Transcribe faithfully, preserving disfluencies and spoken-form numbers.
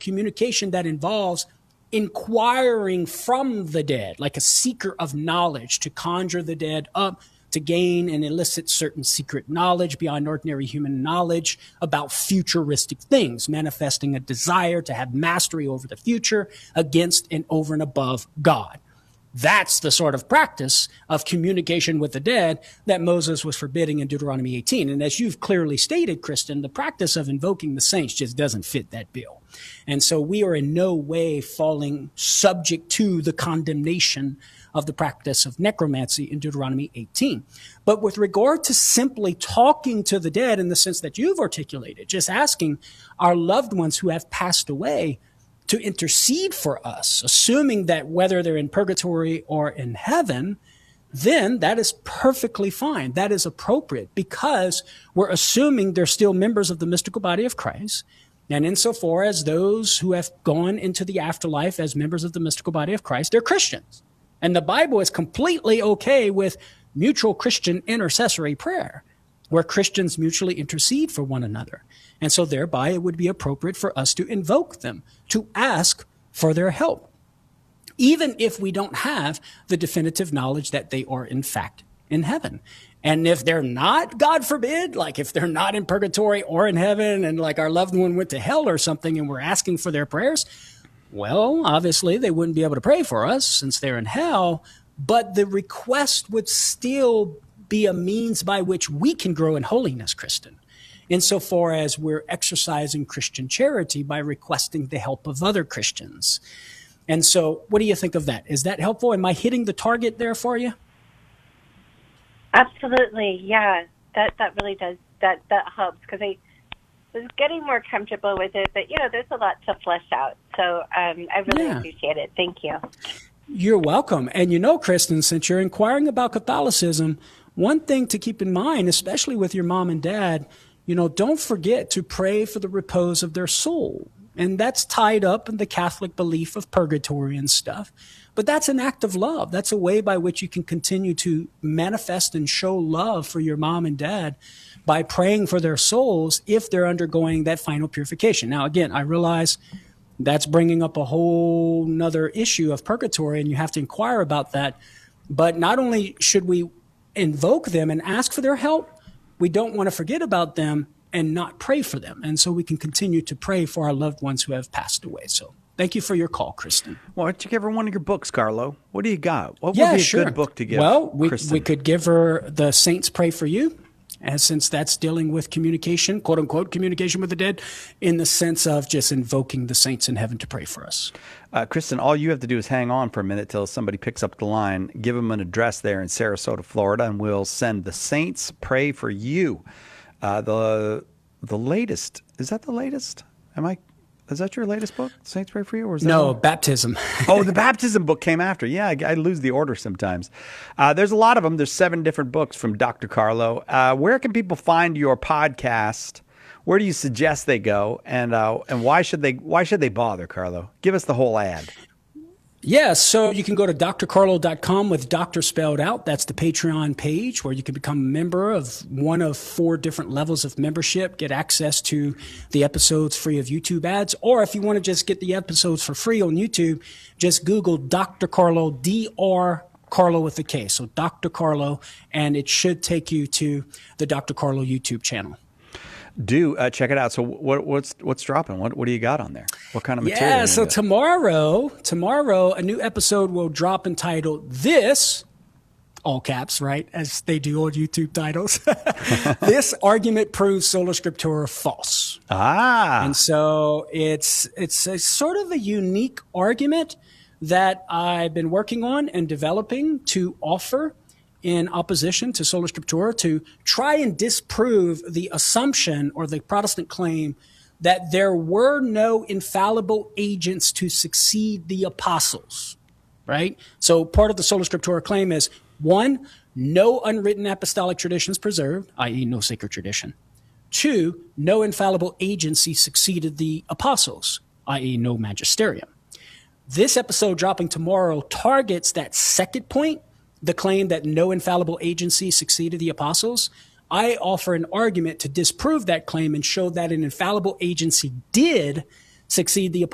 communication that involves inquiring from the dead, like a seeker of knowledge, to conjure the dead up, to gain and elicit certain secret knowledge beyond ordinary human knowledge about futuristic things, manifesting a desire to have mastery over the future against and over and above God. That's the sort of practice of communication with the dead that Moses was forbidding in Deuteronomy eighteen. And as you've clearly stated, Kristen, the practice of invoking the saints just doesn't fit that bill. And so we are in no way falling subject to the condemnation of the practice of necromancy in Deuteronomy eighteen. But with regard to simply talking to the dead in the sense that you've articulated, just asking our loved ones who have passed away to intercede for us, assuming that whether they're in purgatory or in heaven, then that is perfectly fine. That is appropriate because we're assuming they're still members of the mystical body of Christ. And insofar as those who have gone into the afterlife as members of the mystical body of Christ, they're Christians. And the Bible is completely okay with mutual Christian intercessory prayer, where Christians mutually intercede for one another. And so thereby it would be appropriate for us to invoke them, to ask for their help, even if we don't have the definitive knowledge that they are in fact in heaven. And if they're not, God forbid, like if they're not in purgatory or in heaven and like our loved one went to hell or something and we're asking for their prayers, well, obviously they wouldn't be able to pray for us since they're in hell, but the request would still be a means by which we can grow in holiness, Kristen, insofar as we're exercising Christian charity by requesting the help of other Christians. And so what do you think of that? Is that helpful? Am I hitting the target there for you? Absolutely, yeah. That that really does, that, that helps, because I was getting more comfortable with it, but, you know, there's a lot to flesh out. So um, I really Yeah. appreciate it. Thank you. You're welcome. And you know, Kristen, since you're inquiring about Catholicism, one thing to keep in mind, especially with your mom and dad, you know, don't forget to pray for the repose of their soul. And that's tied up in the Catholic belief of purgatory and stuff. But that's an act of love. That's a way by which you can continue to manifest and show love for your mom and dad by praying for their souls if they're undergoing that final purification. Now, again, I realize that's bringing up a whole nother issue of purgatory, and you have to inquire about that. But not only should we invoke them and ask for their help, we don't want to forget about them and not pray for them. And so we can continue to pray for our loved ones who have passed away. So thank you for your call, Kristen. Why don't you give her one of your books, Carlo? What do you got? What would yeah, be a sure. good book to give Well, we, Kristen? we could give her The Saints Pray for You, and since that's dealing with communication, quote unquote, communication with the dead, in the sense of just invoking the saints in heaven to pray for us. Uh, Kristen, all you have to do is hang on for a minute till somebody picks up the line. Give them an address there in Sarasota, Florida, and we'll send The Saints Pray for You. Uh, the the latest, is that the latest? Am I? Is that your latest book, Saints Pray for You? Or is that No, one? Baptism. Oh, the baptism book came after. Yeah, I, I lose the order sometimes. Uh, there's a lot of them. There's seven different books from Doctor Carlo. Uh, where can people find your podcast? Where do you suggest they go? And uh, and why should they why should they bother, Carlo? Give us the whole ad. Yeah, so you can go to d r carlo dot com with doctor spelled out. That's the Patreon page where you can become a member of one of four different levels of membership, get access to the episodes free of YouTube ads. Or if you want to just get the episodes for free on YouTube, just Google Doctor Carlo, D R Carlo with a K. So Doctor Carlo, and it should take you to the Doctor Carlo YouTube channel. Do uh, check it out. So what, what's what's dropping? What what do you got on there? What kind of material? Yeah, so tomorrow, tomorrow a new episode will drop entitled This, all caps, right, as they do on YouTube titles. This argument proves Sola Scriptura false. Ah. And so it's it's a sort of a unique argument that I've been working on and developing to offer in opposition to Sola Scriptura, to try and disprove the assumption or the Protestant claim that there were no infallible agents to succeed the apostles, right? So part of the Sola Scriptura claim is, one, no unwritten apostolic traditions preserved, that is no sacred tradition. Two, no infallible agency succeeded the apostles, that is no magisterium. This episode dropping tomorrow targets that second point, the claim that no infallible agency succeeded the apostles. I offer an argument to disprove that claim and show that an infallible agency did succeed the apostles.